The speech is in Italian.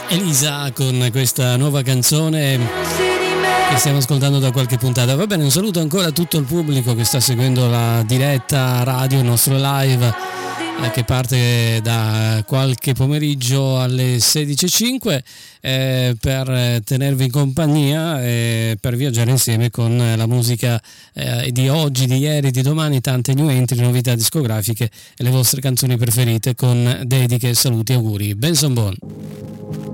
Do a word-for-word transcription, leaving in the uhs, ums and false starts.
Elisa con questa nuova canzone che stiamo ascoltando da qualche puntata. Va bene, un saluto ancora a tutto il pubblico che sta seguendo la diretta radio, il nostro live eh, che parte da qualche pomeriggio alle sedici e cinque eh, per tenervi in compagnia e per viaggiare insieme con la musica eh, di oggi, di ieri, di domani, tante new entry, novità discografiche e le vostre canzoni preferite con dediche, saluti e auguri. Benson Boone.